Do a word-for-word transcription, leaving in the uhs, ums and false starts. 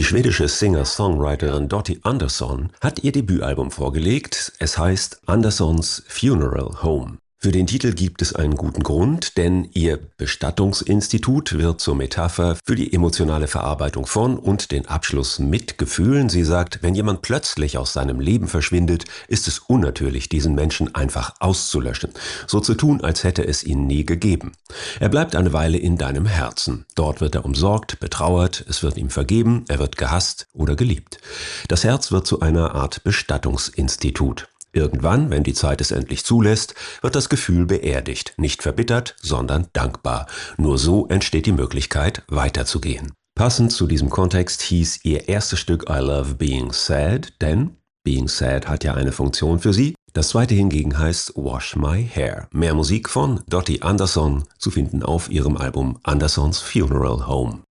Die schwedische Singer-Songwriterin Dottie Andersson hat ihr Debütalbum vorgelegt. Es heißt Anderssons Funeral Home. Für den Titel gibt es einen guten Grund, denn ihr Bestattungsinstitut wird zur Metapher für die emotionale Verarbeitung von und den Abschluss mit Gefühlen. Sie sagt, wenn jemand plötzlich aus seinem Leben verschwindet, ist es unnatürlich, diesen Menschen einfach auszulöschen, so zu tun, als hätte es ihn nie gegeben. Er bleibt eine Weile in deinem Herzen. Dort wird er umsorgt, betrauert, es wird ihm vergeben, er wird gehasst oder geliebt. Das Herz wird zu einer Art Bestattungsinstitut. Irgendwann, wenn die Zeit es endlich zulässt, wird das Gefühl beerdigt, nicht verbittert, sondern dankbar. Nur so entsteht die Möglichkeit, weiterzugehen. Passend zu diesem Kontext hieß ihr erstes Stück I Love Being Sad, denn Being Sad hat ja eine Funktion für sie. Das zweite hingegen heißt Wash My Hair. Mehr Musik von Dottie Andersson zu finden auf ihrem Album Anderssons Funeral Home.